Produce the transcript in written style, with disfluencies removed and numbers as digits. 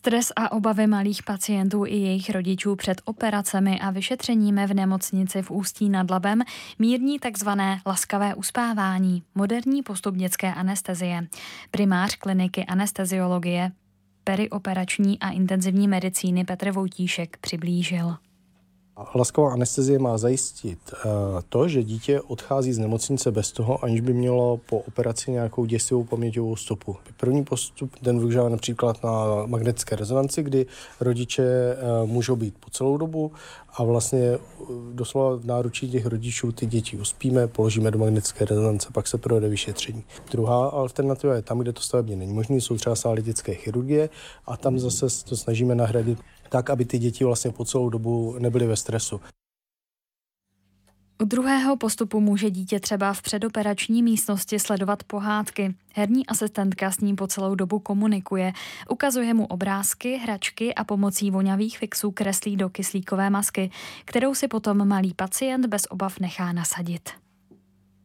Stres a obavy malých pacientů i jejich rodičů před operacemi a vyšetřeními v nemocnici v Ústí nad Labem mírní takzvané laskavé uspávání, moderní postup dětské anestezie. Primář kliniky anesteziologie, perioperační a intenzivní medicíny Petr Vojtíšek přiblížil. Lasková anestezie má zajistit to, že dítě odchází z nemocnice bez toho, aniž by mělo po operaci nějakou děsivou paměťovou stopu. První postup ten využívá například na magnetické rezonanci, kdy rodiče můžou být po celou dobu a vlastně doslova v náručí těch rodičů ty děti uspíme, položíme do magnetické rezonance, pak se provede vyšetření. Druhá alternativa je tam, kde to stavebně není možné, jsou třeba sály dětské chirurgie a tam zase to snažíme nahradit tak, aby ty děti vlastně po celou dobu nebyly ve stresu. U druhého postupu může dítě třeba v předoperační místnosti sledovat pohádky. Herní asistentka s ním po celou dobu komunikuje, ukazuje mu obrázky, hračky a pomocí vonavých fixů kreslí do kyslíkové masky, kterou si potom malý pacient bez obav nechá nasadit.